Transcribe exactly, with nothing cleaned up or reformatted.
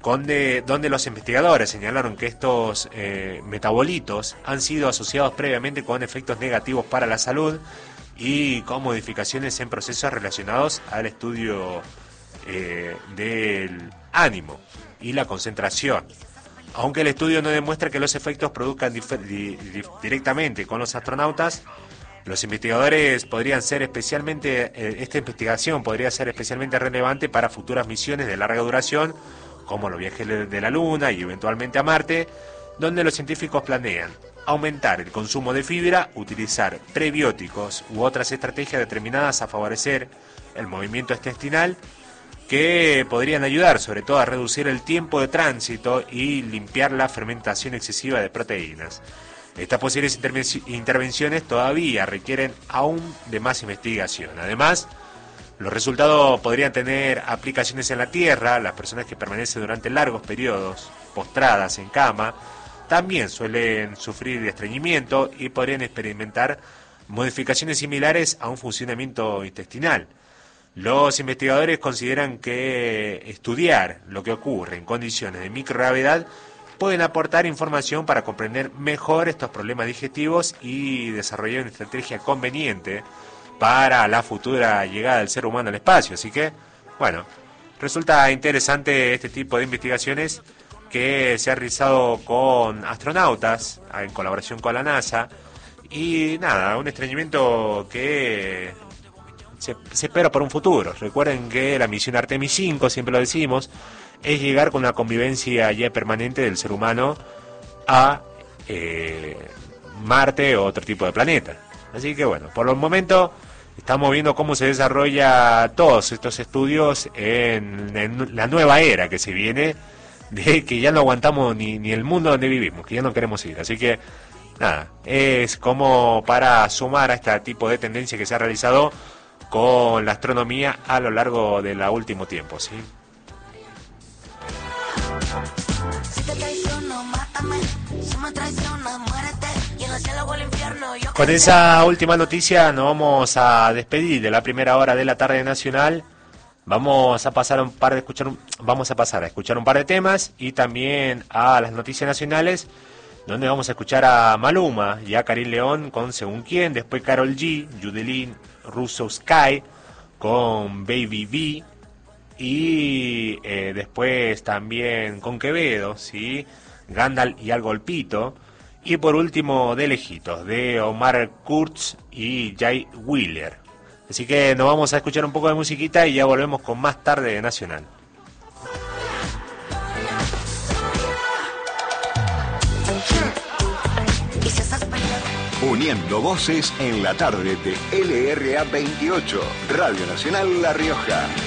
donde, donde los investigadores señalaron que estos eh, metabolitos han sido asociados previamente con efectos negativos para la salud y con modificaciones en procesos relacionados al estudio eh, del ánimo y la concentración. Aunque el estudio no demuestra que los efectos produzcan dif- di- di- directamente con los astronautas, los investigadores podrían ser especialmente, eh, esta investigación podría ser especialmente relevante para futuras misiones de larga duración, como los viajes de la Luna y eventualmente a Marte, donde los científicos planean aumentar el consumo de fibra, utilizar prebióticos u otras estrategias determinadas a favorecer el movimiento intestinal, que podrían ayudar sobre todo a reducir el tiempo de tránsito y limpiar la fermentación excesiva de proteínas. Estas posibles interven- intervenciones todavía requieren aún de más investigación. Además, los resultados podrían tener aplicaciones en la Tierra. Las personas que permanecen durante largos periodos postradas en cama también suelen sufrir de estreñimiento y podrían experimentar modificaciones similares a un funcionamiento intestinal. Los investigadores consideran que estudiar lo que ocurre en condiciones de microgravedad pueden aportar información para comprender mejor estos problemas digestivos y desarrollar una estrategia conveniente para la futura llegada del ser humano al espacio. Así que, bueno, resulta interesante este tipo de investigaciones que se ha realizado con astronautas en colaboración con la NASA. Y nada, un estreñimiento que se, se espera por un futuro. Recuerden que la misión Artemis cinco, siempre lo decimos, es llegar con una convivencia ya permanente del ser humano a eh, Marte o otro tipo de planeta. Así que bueno, por el momento estamos viendo cómo se desarrolla todos estos estudios en, en la nueva era que se viene, de que ya no aguantamos ni, ni el mundo donde vivimos, que ya no queremos ir. Así que nada, es como para sumar a este tipo de tendencia que se ha realizado con la astronomía a lo largo del último tiempo, ¿sí? Con esa última noticia nos vamos a despedir de la primera hora de la tarde nacional. Vamos a pasar un par de escuchar un, vamos a pasar a escuchar un par de temas y también a las noticias nacionales, donde vamos a escuchar a Maluma y a Karim León con Según Quién, después Karol G, Yudelin Russo Sky con Baby B y eh, después también con Quevedo, ¿sí? Gandalf y Al Golpito, y por último De Lejitos, de Omar Kurz y Jay Wheeler. Así que nos vamos a escuchar un poco de musiquita y ya volvemos con más tarde de Nacional. Uniendo voces en la tarde de L R A veintiocho, Radio Nacional La Rioja.